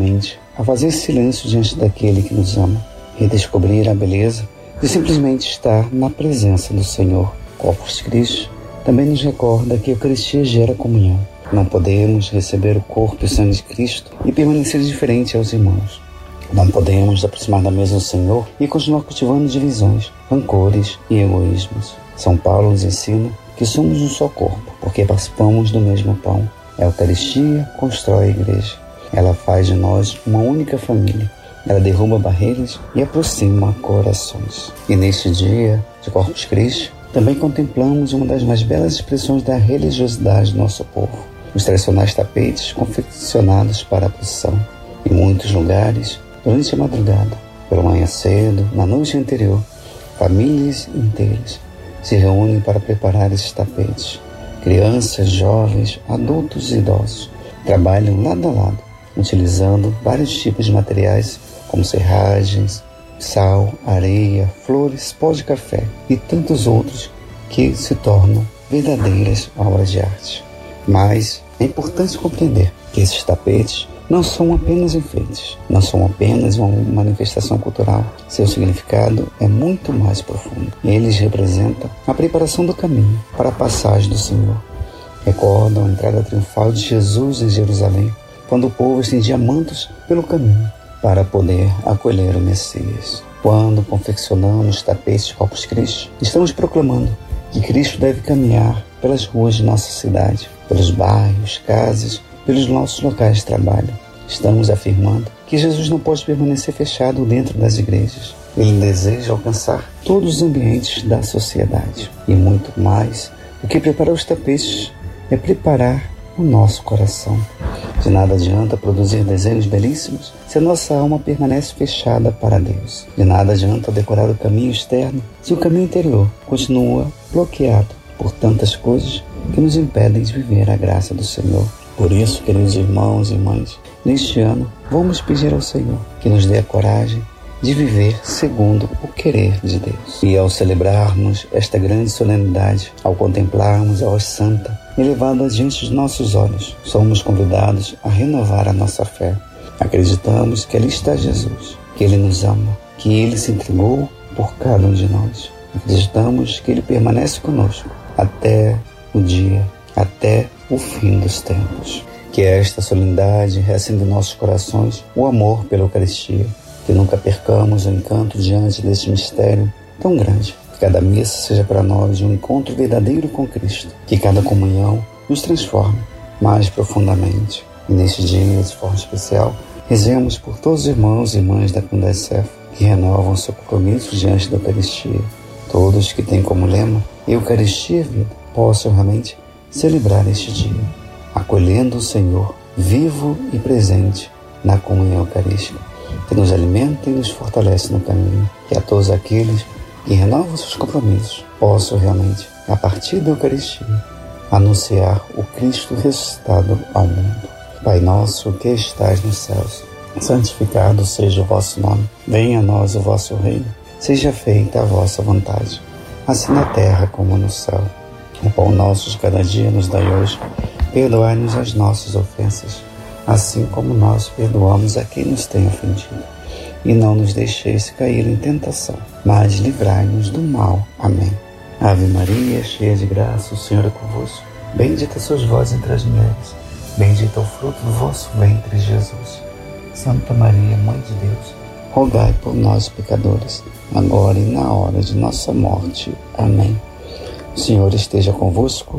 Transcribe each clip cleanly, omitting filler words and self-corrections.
novamente a fazer silêncio diante daquele que nos ama, redescobrir a beleza de simplesmente estar na presença do Senhor. Corpus Christi também nos recorda que a Eucaristia gera comunhão. Não podemos receber o corpo e o sangue de Cristo e permanecer diferente aos irmãos. Não podemos nos aproximar da mesa do Senhor e continuar cultivando divisões, rancores e egoísmos. São Paulo nos ensina que somos um só corpo, porque participamos do mesmo pão. A Eucaristia constrói a igreja. Ela faz de nós uma única família. Ela derruba barreiras e aproxima corações. E neste dia de Corpus Christi, também contemplamos uma das mais belas expressões da religiosidade do nosso povo. Os tradicionais tapetes confeccionados para a procissão. Em muitos lugares, durante a madrugada, pela manhã cedo, na noite anterior, famílias inteiras se reúnem para preparar esses tapetes. Crianças, jovens, adultos e idosos trabalham lado a lado, utilizando vários tipos de materiais como serragens, sal, areia, flores, pó de café e tantos outros que se tornam verdadeiras obras de arte. Mas é importante compreender que esses tapetes não são apenas enfeites, não são apenas uma manifestação cultural. Seu significado é muito mais profundo. Eles representam a preparação do caminho para a passagem do Senhor. Recordam a entrada triunfal de Jesus em Jerusalém, quando o povo estendia mantos pelo caminho para poder acolher o Messias. Quando confeccionamos tapetes de Corpus Christi, estamos proclamando que Cristo deve caminhar pelas ruas de nossa cidade, pelos bairros, casas, pelos nossos locais de trabalho. Estamos afirmando que Jesus não pode permanecer fechado dentro das igrejas. Ele deseja alcançar todos os ambientes da sociedade. E muito mais do que preparar os tapetes é preparar o nosso coração. De nada adianta produzir desenhos belíssimos se a nossa alma permanece fechada para Deus. De nada adianta decorar o caminho externo se o caminho interior continua bloqueado por tantas coisas que nos impedem de viver a graça do Senhor. Por isso, queridos irmãos e irmãs, neste ano vamos pedir ao Senhor que nos dê a coragem de viver segundo o querer de Deus. E ao celebrarmos esta grande solenidade, ao contemplarmos a Hóstia Santa elevada diante de nossos olhos, somos convidados a renovar a nossa fé. Acreditamos que ali está Jesus, que Ele nos ama, que Ele se entregou por cada um de nós. Acreditamos que Ele permanece conosco até o dia, até o fim dos tempos. Que esta solenidade reacenda em nossos corações o amor pela Eucaristia. Que nunca percamos o encanto diante deste mistério tão grande. Que cada missa seja para nós um encontro verdadeiro com Cristo. Que cada comunhão nos transforme mais profundamente. E neste dia, de forma especial, rezemos por todos os irmãos e irmãs da Comunidade Cefa que renovam seu compromisso diante da Eucaristia. Todos que têm como lema Eucaristia e Vida possam realmente celebrar este dia, acolhendo o Senhor vivo e presente na comunhão eucarística, que nos alimenta e nos fortalece no caminho. Que a todos aqueles que renovam seus compromissos possam realmente, a partir da Eucaristia, anunciar o Cristo ressuscitado ao mundo. Pai nosso que estais nos céus, santificado seja o vosso nome. Venha a nós o vosso reino. Seja feita a vossa vontade, assim na terra como no céu. O pão nosso de cada dia nos dai hoje. Perdoai-nos as nossas ofensas, assim como nós perdoamos a quem nos tem ofendido. E não nos deixeis cair em tentação, mas livrai-nos do mal. Amém. Ave Maria, cheia de graça, o Senhor é convosco. Bendita sois vós entre as mulheres. Bendito é o fruto do vosso ventre, Jesus. Santa Maria, Mãe de Deus, rogai por nós, pecadores, agora e na hora de nossa morte. Amém. O Senhor esteja convosco,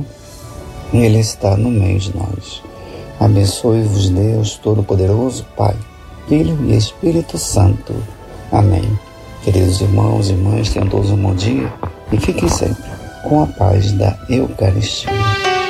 Ele está no meio de nós. Abençoe-vos Deus Todo-Poderoso, Pai, Filho e Espírito Santo. Amém. Queridos irmãos e irmãs, tenham todos um bom dia e fiquem sempre com a paz da Eucaristia.